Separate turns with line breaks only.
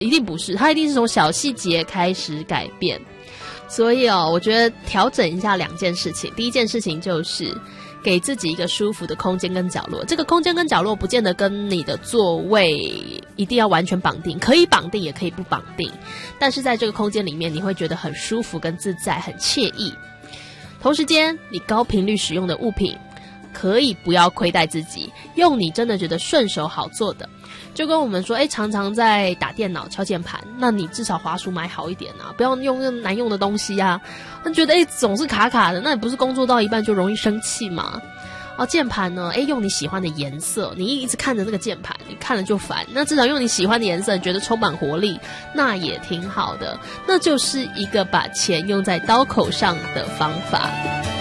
一定不是，它一定是从小细节开始改变。所以我觉得调整一下2件事情。第一件事情就是给自己一个舒服的空间跟角落，这个空间跟角落不见得跟你的座位一定要完全绑定，可以绑定也可以不绑定，但是在这个空间里面你会觉得很舒服跟自在，很惬意。同时间你高频率使用的物品可以不要亏待自己，用你真的觉得顺手好做的。就跟我们说常常在打电脑敲键盘，那你至少滑鼠买好一点啊，不要用难用的东西啊。那觉得总是卡卡的，那你不是工作到一半就容易生气吗？键盘呢用你喜欢的颜色，你一直看着那个键盘你看了就烦，那至少用你喜欢的颜色，你觉得充满活力，那也挺好的。那就是一个把钱用在刀口上的方法。